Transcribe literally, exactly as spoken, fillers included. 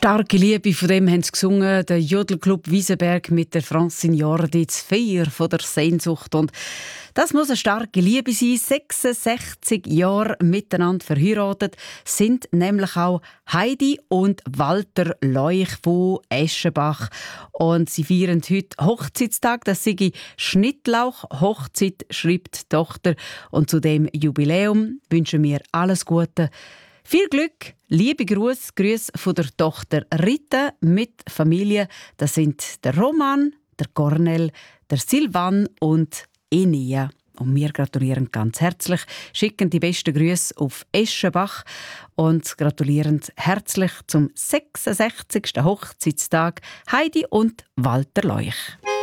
Starke Liebe, von dem haben sie gesungen, der Jodelclub Wiesenberg mit der Francine Jordi, das Feier von der Sehnsucht. Und das muss eine starke Liebe sein. sechsundsechzig Jahre miteinander verheiratet sind nämlich auch Heidi und Walter Leuch von Eschenbach. Und sie feiern heute Hochzeitstag. Das sei Schnittlauch-Hochzeit, schreibt die Tochter. Und zu dem Jubiläum wünschen wir alles Gute. Viel Glück, liebe Grüße, Grüße von der Tochter Rita mit Familie. Das sind der Roman, der Cornel, der Silvan und Enia. Und wir gratulieren ganz herzlich, schicken die besten Grüße auf Eschenbach und gratulieren herzlich zum sechsundsechzigsten Hochzeitstag Heidi und Walter Leuch.